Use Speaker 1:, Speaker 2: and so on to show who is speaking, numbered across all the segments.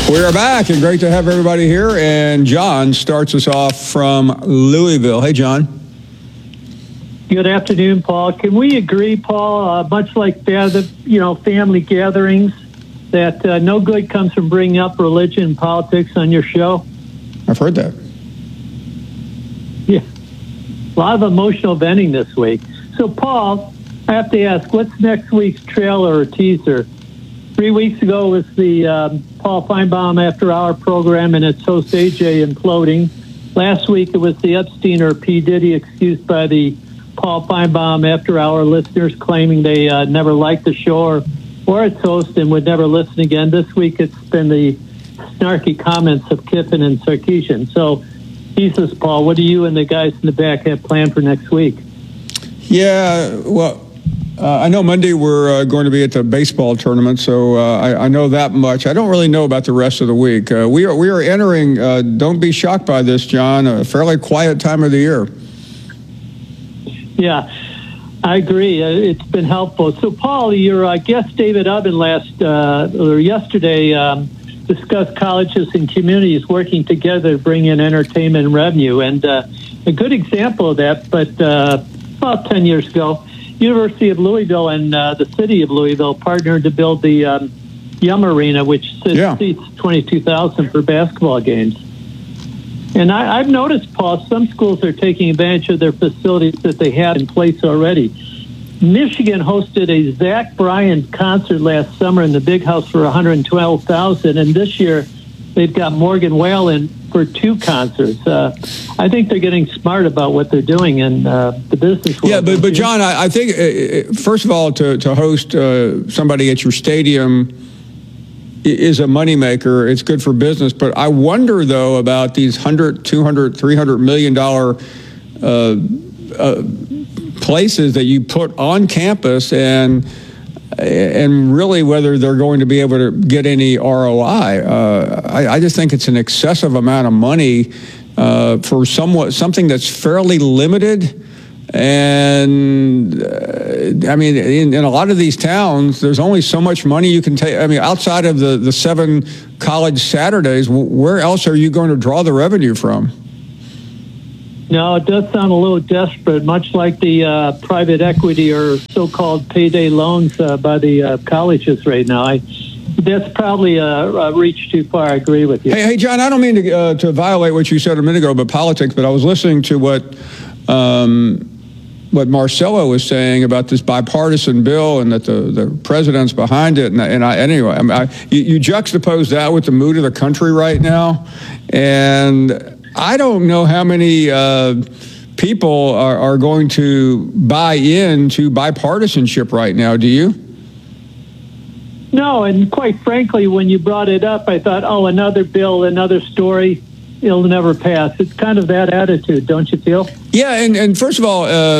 Speaker 1: We are back, and great to have everybody here. And John starts us off from Louisville. Hey, John.
Speaker 2: Good afternoon, Paul. Can we agree, Paul, much like family gatherings, that no good comes from bringing up religion and politics on your show?
Speaker 1: I've heard that.
Speaker 2: Yeah. A lot of emotional venting this week. So, Paul, I have to ask, what's next week's trailer or teaser? 3 weeks ago was the Paul Feinbaum After Hour program and its host AJ imploding. Last week it was the Epstein or P. Diddy excused by the Paul Feinbaum After Hour listeners claiming they never liked the show or its host and would never listen again. This week it's been the snarky comments of Kiffin and Sarkeesian. So, Jesus, Paul, what do you and the guys in the back have planned for next week?
Speaker 1: Yeah, well, I know Monday we're going to be at the baseball tournament, so I know that much. I don't really know about the rest of the week. We are entering, don't be shocked by this, John, a fairly quiet time of the year.
Speaker 2: Yeah, I agree. It's been helpful. So, Paul, your guest David Ubben yesterday discussed colleges and communities working together to bring in entertainment and revenue. And a good example of that, but about 10 years ago, University of Louisville and the city of Louisville partnered to build the Yum Arena, which seats 22,000 for basketball games. And I've noticed, Paul, some schools are taking advantage of their facilities that they have in place already. Michigan hosted a Zach Bryan concert last summer in the Big House for 112,000, and this year they've got Morgan Wallen for 2 concerts. I think they're getting smart about what they're doing in the business world.
Speaker 1: Yeah, but John, I think, first of all, to host somebody at your stadium is a moneymaker. It's good for business. But I wonder, though, about these $100, $200, $300 million places that you put on campus and really whether they're going to be able to get any ROI. I just think it's an excessive amount of money for something that's fairly limited. And I mean, in a lot of these towns, there's only so much money you can take. I mean, outside of the 7 college Saturdays, where else are you going to draw the revenue from?
Speaker 2: No, it does sound a little desperate, much like the private equity or so-called payday loans by the colleges right now. That's probably a reach too far. I agree with you.
Speaker 1: Hey, John, I don't mean to violate what you said a minute ago about politics, but I was listening to what Marcelo was saying about this bipartisan bill and that the president's behind it. Anyway, you juxtapose that with the mood of the country right now, and I don't know how many people are going to buy into bipartisanship right now. Do you?
Speaker 2: No, and quite frankly, when you brought it up, I thought, another bill, another story, it'll never pass. It's kind of that attitude, don't you feel? Yeah,
Speaker 1: and first of all,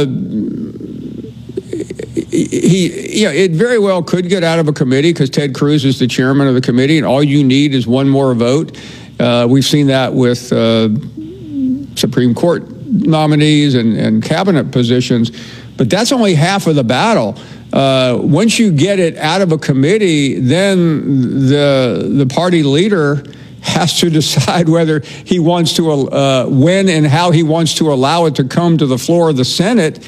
Speaker 1: it very well could get out of a committee because Ted Cruz is the chairman of the committee, and all you need is one more vote. We've seen that with Supreme Court nominees and cabinet positions, but that's only half of the battle. Once you get it out of a committee, then the party leader has to decide whether he wants to, when and how he wants to allow it to come to the floor of the Senate.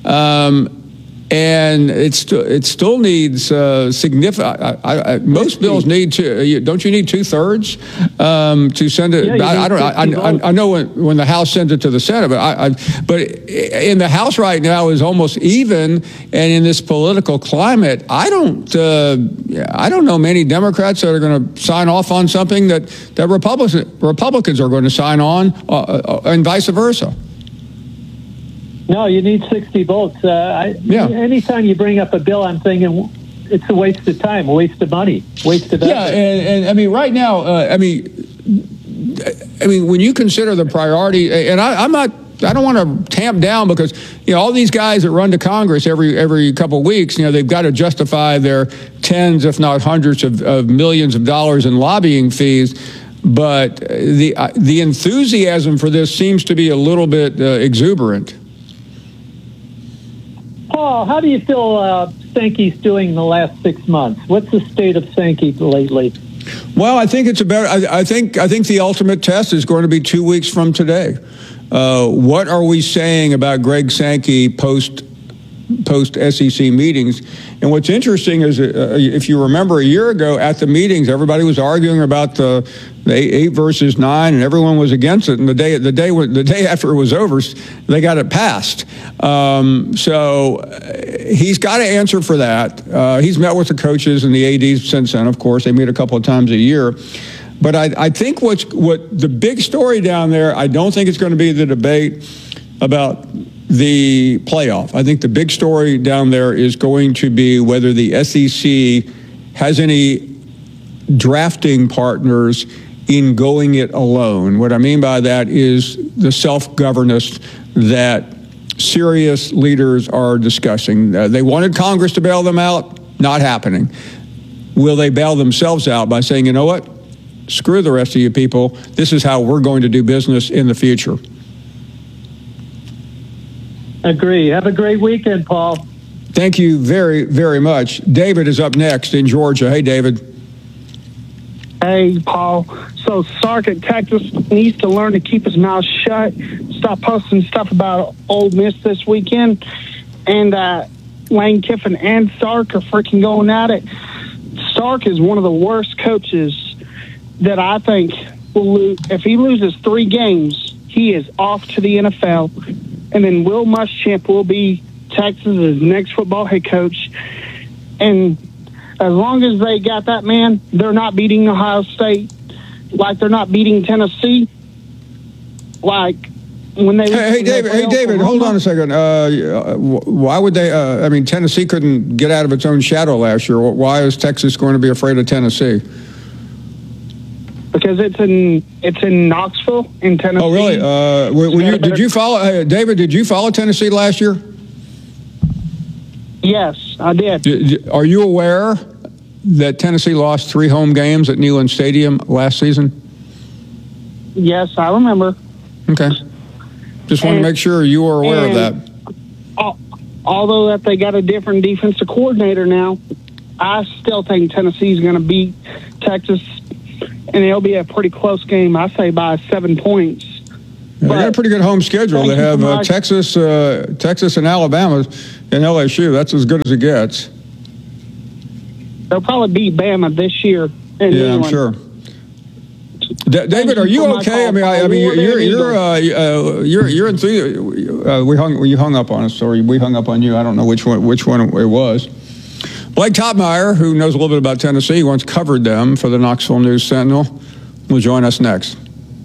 Speaker 1: And it still needs significant. Most bills need don't you need 2/3 to send it?
Speaker 2: Yeah,
Speaker 1: I know when the House sends it to the Senate, but in the House right now is almost even. And in this political climate, I don't know many Democrats that are going to sign off on something that Republicans are going to sign on, and vice versa.
Speaker 2: No, you need 60 votes. Anytime you bring up a bill, I'm thinking it's a waste of time, a waste of money, waste of effort.
Speaker 1: Yeah, and I mean, right now, I mean, when you consider the priority, and I don't want to tamp down because all these guys that run to Congress every couple of weeks, they've got to justify their tens, if not hundreds, of millions of dollars in lobbying fees. But the enthusiasm for this seems to be a little bit exuberant.
Speaker 2: Paul, how do you feel Sankey's doing in the last 6 months? What's the state of Sankey lately?
Speaker 1: Well, I think it's about. I think the ultimate test is going to be 2 weeks from today. What are we saying about Greg Sankey post SEC meetings? And what's interesting is, if you remember a year ago at the meetings, everybody was arguing about the 8 versus 9, and everyone was against it. And the day after it was over, they got it passed. So he's got to answer for that. He's met with the coaches and the ADs since then. Of course, they meet a couple of times a year. But I think what the big story down there, I don't think it's going to be the debate about the playoff. I think the big story down there is going to be whether the SEC has any drafting partners in going it alone. What I mean by that is the self-governance that serious leaders are discussing. They wanted Congress to bail them out, not happening. Will they bail themselves out by saying, you know what, screw the rest of you people, this is how we're going to do business in the future?
Speaker 2: Agree. Have a great weekend, Paul.
Speaker 1: Thank you very, very much. David is up next in Georgia. Hey, David.
Speaker 3: Hey, Paul. So Sark at Texas needs to learn to keep his mouth shut, stop posting stuff about Ole Miss this weekend. And Lane Kiffin and Sark are freaking going at it. Sark is one of the worst coaches that I think will lose. If he loses 3 games, he is off to the NFL. And then Will Muschamp will be Texas's next football head coach. And as long as they got that man, they're not beating Ohio State like they're not beating Tennessee. Like when they...
Speaker 1: Hey, David, hold on a second. Why would they... I mean, Tennessee couldn't get out of its own shadow last year. Why is Texas going to be afraid of Tennessee?
Speaker 3: Because it's in Knoxville, in Tennessee.
Speaker 1: Oh, really? Did you follow... David, did you follow Tennessee last year?
Speaker 3: Yes, I did.
Speaker 1: Are you aware that Tennessee lost 3 home games at Neyland Stadium last season?
Speaker 3: Yes, I remember.
Speaker 1: Okay. Just want to make sure you are aware of that.
Speaker 3: Although that they got a different defensive coordinator now, I still think Tennessee's going to beat Texas, and it'll be a pretty close game, I say, by 7 points.
Speaker 1: They got a pretty good home schedule. They have Texas and Alabama and LSU. That's as good as it gets.
Speaker 3: They'll probably beat Bama this year.
Speaker 1: Yeah, I'm sure. David, are you okay? I mean, you're enthused. You hung up on us, or we hung up on you. I don't know which one it was. Blake Topmeyer, who knows a little bit about Tennessee, once covered them for the Knoxville News Sentinel, will join us next.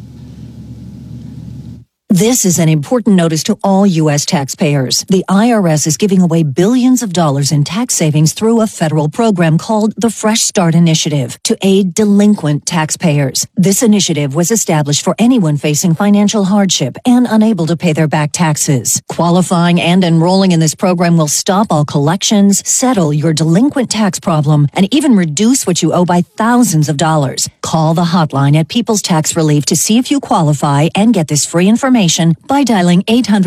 Speaker 4: This is an important notice to all U.S. taxpayers. The IRS is giving away billions of dollars in tax savings through a federal program called the Fresh Start Initiative to aid delinquent taxpayers. This initiative was established for anyone facing financial hardship and unable to pay their back taxes. Qualifying and enrolling in this program will stop all collections, settle your delinquent tax problem, and even reduce what you owe by thousands of dollars. Call the hotline at People's Tax Relief to see if you qualify and get this free information by dialing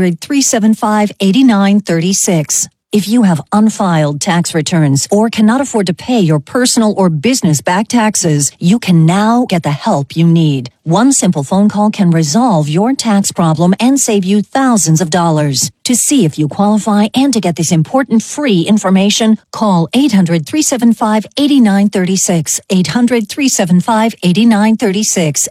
Speaker 4: 800-375-8936. If you have unfiled tax returns or cannot afford to pay your personal or business back taxes, you can now get the help you need. One simple phone call can resolve your tax problem and save you thousands of dollars. To see if you qualify and to get this important free information, call 800-375-8936, 800-375-8936,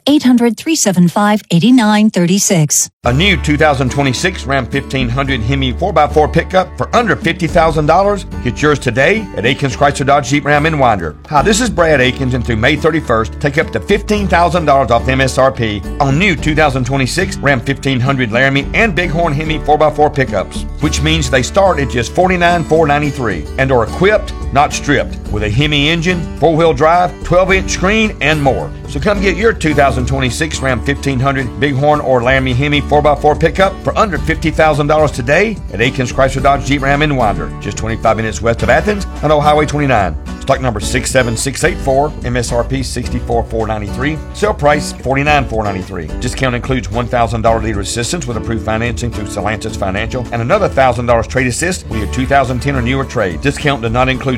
Speaker 4: 800-375-8936.
Speaker 5: A new 2026 Ram 1500 Hemi 4x4 pickup for under $50,000. Get yours today at Akins Chrysler Dodge Jeep Ram in Winder. Hi, this is Brad Akins, and through May 31st, take up to $15,000 off MSRP on new 2026 Ram 1500 Laramie and Bighorn Hemi 4x4 pickups, which means they start at just $49,493 and are equipped, not stripped, with a Hemi engine, 4-wheel drive, 12-inch screen, and more. So come get your 2026 Ram 1500 Bighorn or Laramie Hemi 4x4 pickup for under $50,000 today at Akins Chrysler Dodge Jeep Ram in Winder, just 25 minutes west of Athens on Old Highway 29. Stock number 67684, MSRP $64,493, sale price $49,493. Discount includes $1,000 leader assistance with approved financing through Stellantis Financial and another $1,000 trade assist with your 2010 or newer trade. Discount does not include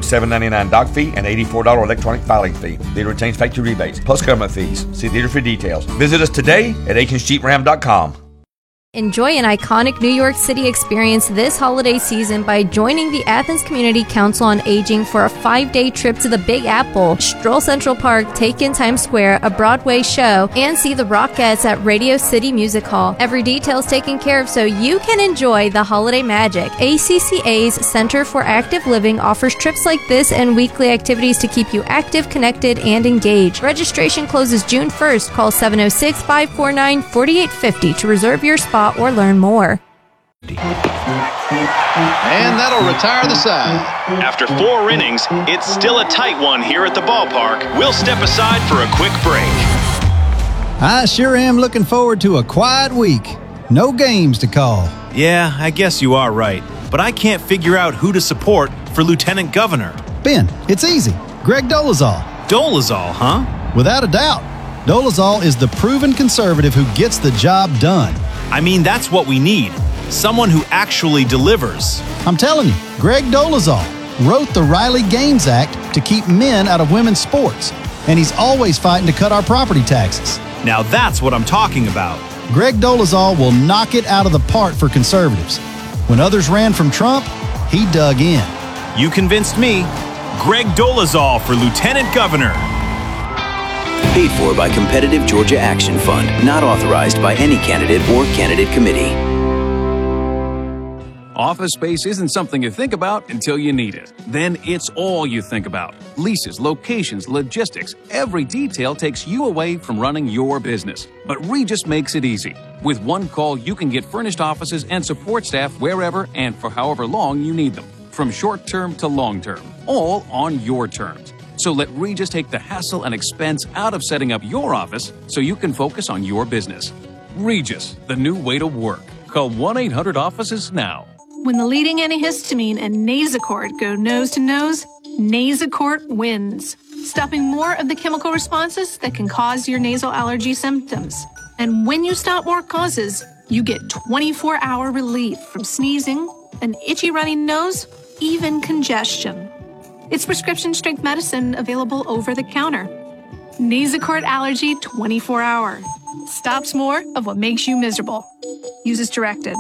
Speaker 5: includes $7.99 doc fee and $84 electronic filing fee. Dealer retains factory rebates, plus government fees. See dealer for details. Visit us today at AkinsJeepRam.com.
Speaker 6: Enjoy an iconic New York City experience this holiday season by joining the Athens Community Council on Aging for a 5-day trip to the Big Apple, stroll Central Park, take in Times Square, a Broadway show, and see the Rockettes at Radio City Music Hall. Every detail is taken care of so you can enjoy the holiday magic. ACCA's Center for Active Living offers trips like this and weekly activities to keep you active, connected, and engaged. Registration closes June 1st. Call 706-549-4850 to reserve your spot or learn more.
Speaker 7: And that'll retire the side.
Speaker 8: After 4 innings, it's still a tight one here at the ballpark. We'll step aside for a quick break.
Speaker 9: I sure am looking forward to a quiet week. No games to call.
Speaker 10: Yeah, I guess you are right. But I can't figure out who to support for lieutenant governor.
Speaker 9: Ben, it's easy. Greg Dolezal.
Speaker 10: Dolezal, huh?
Speaker 9: Without a doubt. Dolezal is the proven conservative who gets the job done.
Speaker 10: I mean, that's what we need. Someone who actually delivers.
Speaker 9: I'm telling you, Greg Dolezal wrote the Riley Gaines Act to keep men out of women's sports, and he's always fighting to cut our property taxes.
Speaker 10: Now that's what I'm talking about.
Speaker 9: Greg Dolezal will knock it out of the park for conservatives. When others ran from Trump, he dug in.
Speaker 10: You convinced me. Greg Dolezal for lieutenant governor.
Speaker 11: Paid for by Competitive Georgia Action Fund. Not authorized by any candidate or candidate committee.
Speaker 12: Office space isn't something you think about until you need it. Then it's all you think about. Leases, locations, logistics. Every detail takes you away from running your business. But Regis makes it easy. With one call, you can get furnished offices and support staff wherever and for however long you need them. From short-term to long-term. All on your terms. So let Regis take the hassle and expense out of setting up your office so you can focus on your business. Regis, the new way to work. Call 1-800-OFFICES now.
Speaker 13: When the leading antihistamine and Nasacort go nose to nose, Nasacort wins, stopping more of the chemical responses that can cause your nasal allergy symptoms. And when you stop more causes, you get 24-hour relief from sneezing, an itchy runny nose, even congestion. It's prescription strength medicine available over the counter. Nasacort Allergy 24-hour. Stops more of what makes you miserable. Use as directed.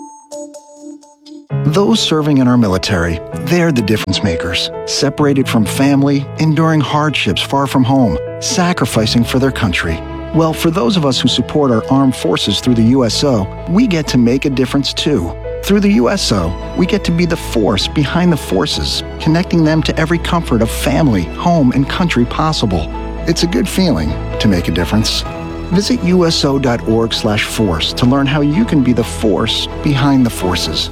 Speaker 14: Those serving in our military, they're the difference makers. Separated from family, enduring hardships far from home, sacrificing for their country. Well, for those of us who support our armed forces through the USO, we get to make a difference too. Through the USO, we get to be the force behind the forces, connecting them to every comfort of family, home, and country possible. It's a good feeling to make a difference. Visit uso.org/force to learn how you can be the force behind the forces.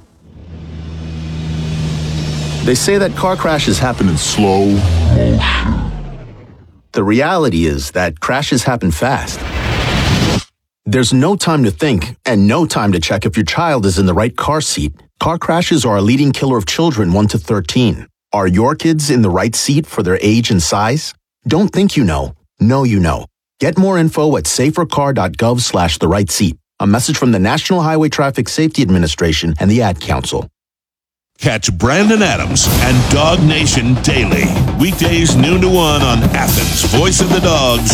Speaker 15: They say that car crashes happen in slow motion. The reality is that crashes happen fast. There's no time to think and no time to check if your child is in the right car seat. Car crashes are a leading killer of children 1 to 13. Are your kids in the right seat for their age and size? Don't think you know. Know you know. Get more info at safercar.gov/the-right-seat. A message from the National Highway Traffic Safety Administration and the Ad Council.
Speaker 16: Catch Brandon Adams and Dog Nation daily. Weekdays noon to 1 on Athens' Voice of the Dogs.